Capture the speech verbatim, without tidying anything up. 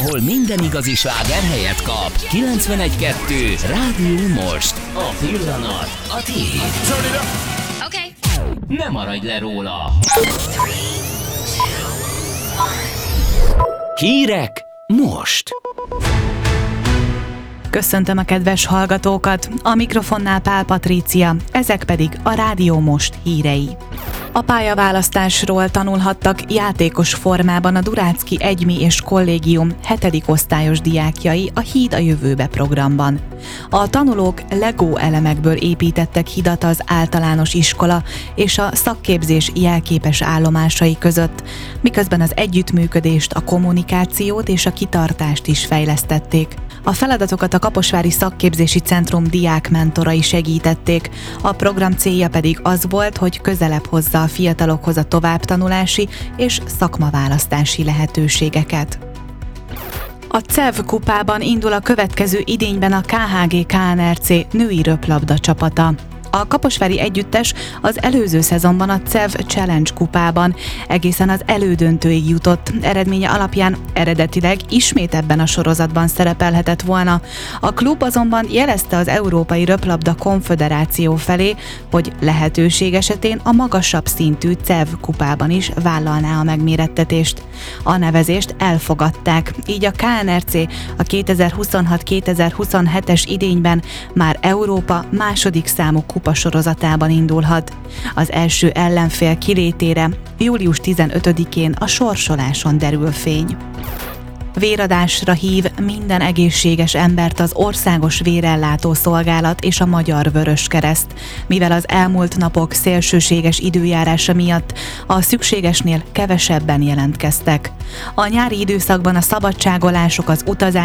ahol minden igazi sláger helyet kap. kilencvenegy kettő Rádió Most. A pillanat, a tiéd. Okay. Ne maradj le róla. Hírek most. Köszöntöm a kedves hallgatókat, a mikrofonnál Pál Patrícia, ezek pedig a Rádió Most hírei. A pályaválasztásról tanulhattak játékos formában a Duráczki Egymi és Kollégium hetedik osztályos diákjai a Híd a jövőbe programban. A tanulók Lego elemekből építettek hidat az általános iskola és a szakképzés jelképes állomásai között, miközben az együttműködést, a kommunikációt és a kitartást is fejlesztették. A feladatokat a Kaposvári Szakképzési Centrum diákmentorai segítették, a program célja pedig az volt, hogy közelebb hozza a fiatalokhoz a továbbtanulási és szakmaválasztási lehetőségeket. A cé e vé kupában indul a következő idényben a ká há gé ká en er cé női röplabda csapata. A kaposvári együttes az előző szezonban a cé e vé Challenge kupában egészen az elődöntőig jutott, eredménye alapján eredetileg ismét ebben a sorozatban szerepelhetett volna. A klub azonban jelezte az Európai Röplabda Konföderáció felé, hogy lehetőség esetén a magasabb szintű cé e vé kupában is vállalná a megmérettetést. A nevezést elfogadták, így a ká en er cé a kétezer-huszonhat kétezer-huszonhetes idényben már Európa második számú kupa sorozatában indulhat. Az első ellenfél kilétére július tizenötödikén a sorsoláson derül fény. Véradásra hív minden egészséges embert az Országos Vérellátó Szolgálat és a Magyar Vöröskereszt, mivel az elmúlt napok szélsőséges időjárása miatt a szükségesnél kevesebben jelentkeztek. A nyári időszakban a szabadságolások, az utazás